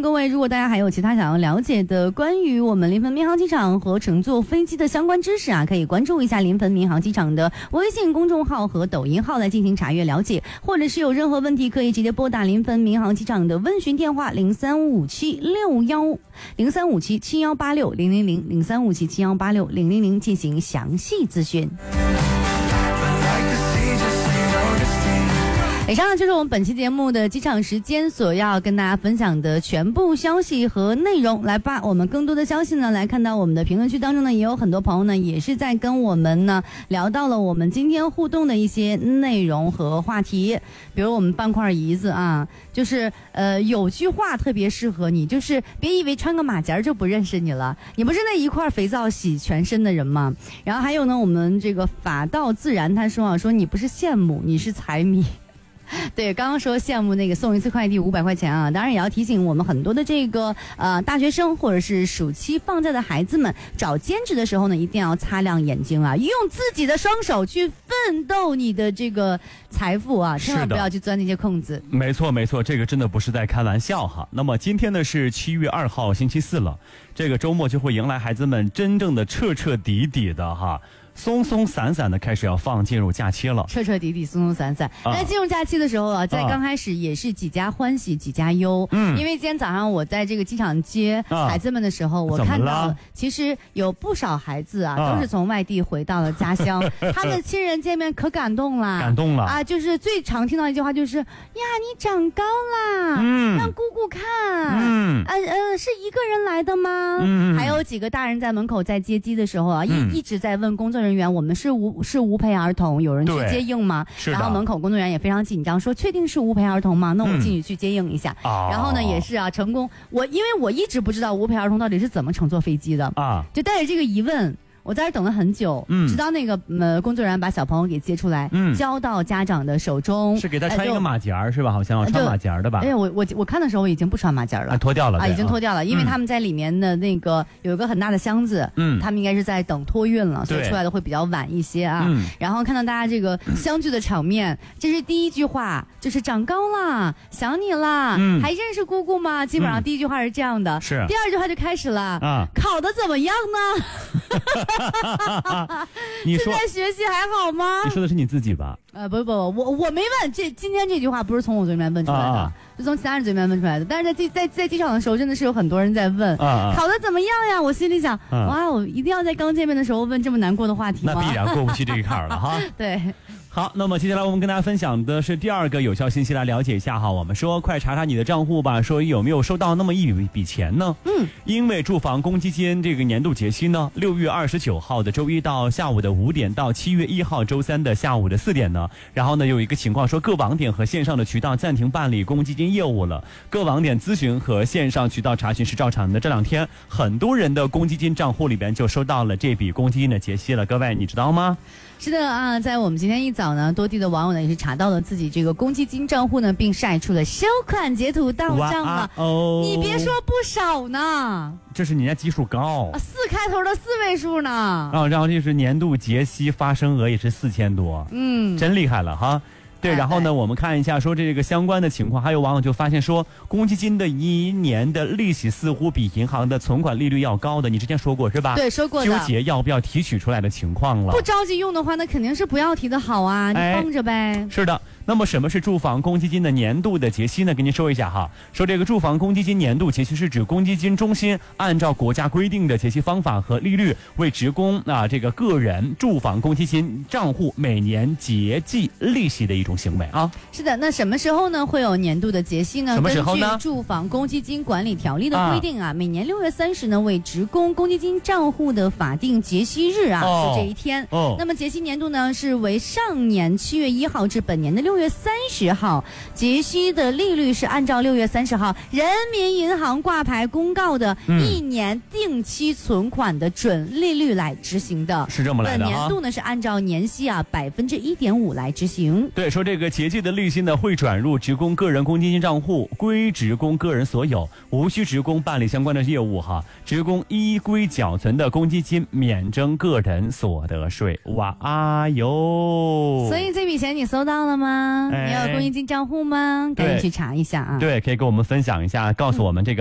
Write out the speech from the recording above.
各位，如果大家还有其他想要了解的关于我们临汾民航机场和乘坐飞机的相关知识啊，可以关注一下临汾民航机场的微信公众号和抖音号来进行查阅了解，或者是有任何问题可以直接拨打临汾民航机场的问询电话03577103577186000357718600进行详细咨询。以上呢就是我们本期节目的机场时间所要跟大家分享的全部消息和内容。来吧，我们更多的消息呢，来看到我们的评论区当中呢，也有很多朋友呢，也是在跟我们呢聊到了我们今天互动的一些内容和话题。比如我们半块胰子啊，就是有句话特别适合你，就是别以为穿个马甲就不认识你了，你不是那一块肥皂洗全身的人吗？然后还有呢，我们这个法道自然他说啊，说你不是羡慕，你是财迷。对，刚刚说羡慕那个送一次快递500块钱啊，当然也要提醒我们很多的这个大学生或者是暑期放假的孩子们，找兼职的时候呢，一定要擦亮眼睛啊，用自己的双手去奋斗你的这个财富啊，千万不要去钻那些空子。 没错没错，这个真的不是在开玩笑哈。那么今天呢是7月2号星期四了，这个周末就会迎来孩子们真正的彻彻底底的哈。松松散散的开始要进入假期了， 彻彻底底松松散散。在进入假期的时候啊，在刚开始也是几家欢喜几家忧。因为今天早上我在这个机场接孩子们的时候，我看到其实有不少孩子啊，都是从外地回到了家乡，他们亲人见面可感动了，啊！就是最常听到一句话就是呀，你长高啦，让姑姑看，是一个人来的吗？还有几个大人在门口在接机的时候啊，一直在问工作人员，我们是无陪儿童，有人去接应吗？然后门口工作人员也非常紧张，说确定是无陪儿童吗？那我进去接应一下。然后呢，也是啊，成功。因为我一直不知道无陪儿童到底是怎么乘坐飞机的啊，就带着这个疑问。我在这等了很久，直到那个工作人员把小朋友给接出来，交到家长的手中， 是给他穿一个马甲是吧？好像要穿马甲的吧？ 哎，我看的时候已经不穿马甲了， 脱掉了已经脱掉了，因为他们在里面的那个有一个很大的箱子，他们应该是在等托运了，所以出来的会比较晚一些啊。然后看到大家这个相聚的场面，这是第一句话，就是长高了，想你了，还认识姑姑吗？基本上第一句话是这样的， 是。 第二句话就开始了，考得怎么样呢？ 你说现在学习还好吗？ 你说的是你自己吧？ 不，我没问，今天这句话不是从我嘴里面问出来的，是从其他人嘴里面问出来的。但是在机场的时候，真的是有很多人在问，考得怎么样呀？我心里想，哇，我一定要在刚见面的时候问这么难过的话题吗？ 那必然过不去这一坎了哈。 对。 好，那么接下来我们跟大家分享的是第二个有效信息，来了解一下哈。我们说快查查你的账户吧，说有没有收到那么一笔钱呢？因为住房公积金这个年度结息呢，6月29号的周一到下午的5点到7月1号周三的下午的4点呢，然后呢有一个情况说各网点和线上的渠道暂停办理公积金业务了，各网点咨询和线上渠道查询是照常的。这2天很多人的公积金账户里边就收到了这笔公积金的结息了，各位你知道吗？ 是的啊，在我们今天一早呢，多地的网友呢也是查到了自己这个公积金账户呢，并晒出了收款截图到账了。你别说不少呢， 这是人家基数高 ，4开头的4位数呢。 然后就是年度结息发生额也是4000多，真厉害了哈。对，然后呢，我们看一下说这个相关的情况，还有网友就发现说，公积金的1年的利息似乎比银行的存款利率要高的，你之前说过是吧？ 对，说过的。 纠结要不要提取出来的情况了。 不着急用的话，那肯定是不要提的好啊，你放着呗。 是的。那么什么是住房公积金的年度的结息呢？跟您说一下哈，说这个住房公积金年度结息是指公积金中心按照国家规定的结息方法和利率为职工这个个人住房公积金账户每年结计利息的一种行为啊。 是的，那什么时候呢会有年度的结息呢？ 什么时候呢？ 根据住房公积金管理条例的规定每年6月30日为职工公积金账户的法定结息日是这一天。那么结息年度呢是为上年7月1号至本年的6月30号，结息的利率是按照6月30号人民银行挂牌公告的1年定期存款的准利率来执行的。 是这么来的。 本年度呢是按照年息1.5%来执行。 对，说这个结计的利息呢会转入职工个人公积金账户，归职工个人所有，无需职工办理相关的业务哈。职工依规缴存的公积金免征个人所得税。哇啊哟！ 所以这笔钱你搜到了吗？你有公积金账户吗？赶紧去查一下啊！ 对，可以跟我们分享一下，告诉我们这个